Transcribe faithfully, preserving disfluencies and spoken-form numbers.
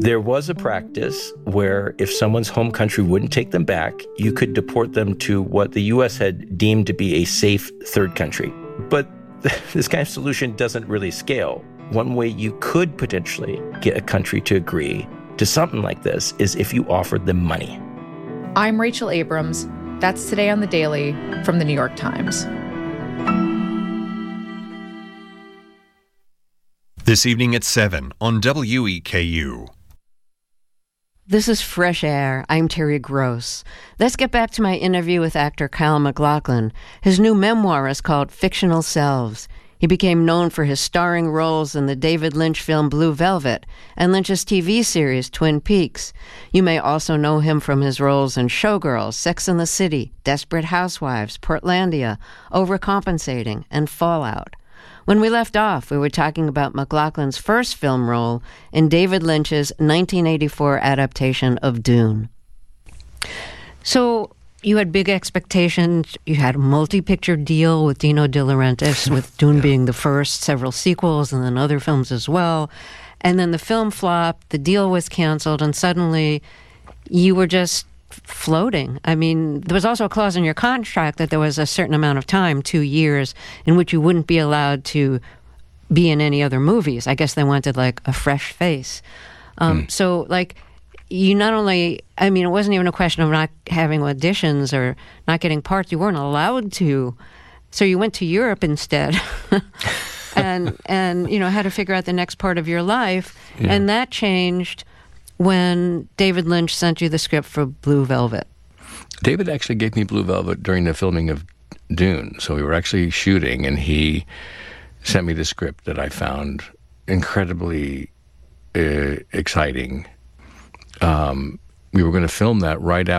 There was a practice where if someone's home country wouldn't take them back, you could deport them to what the U S had deemed to be a safe third country. But this kind of solution doesn't really scale. One way you could potentially get a country to agree to something like this is if you offered them money. I'm Rachel Abrams. That's Today on the Daily from the New York Times. This evening at seven on W E K U. This is Fresh Air. I'm Terry Gross. Let's get back to my interview with actor Kyle MacLachlan. His new memoir is called Fictional Selves. He became known for his starring roles in the David Lynch film Blue Velvet and Lynch's T V series Twin Peaks. You may also know him from his roles in Showgirls, Sex and the City, Desperate Housewives, Portlandia, Overcompensating, and Fallout. When we left off, we were talking about MacLachlan's first film role in David Lynch's nineteen eighty-four adaptation of Dune. So you had big expectations. You had a multi-picture deal with Dino De Laurentiis, with Dune yeah. being the first, several sequels, and then other films as well. And then the film flopped, the deal was canceled, and suddenly you were just floating. I mean, there was also a clause in your contract that there was a certain amount of time, two years, in which you wouldn't be allowed to be in any other movies. I guess they wanted, like, a fresh face. Um, mm. So, like, you not only, I mean, it wasn't even a question of not having auditions or not getting parts. You weren't allowed to. So you went to Europe instead and, and, you know, had to figure out the next part of your life. Yeah. And that changed when David Lynch sent you the script for Blue Velvet. David actually gave me Blue Velvet during the filming of Dune. So we were actually shooting, and he sent me the script that I found incredibly uh, exciting. Um, we were going to film that right after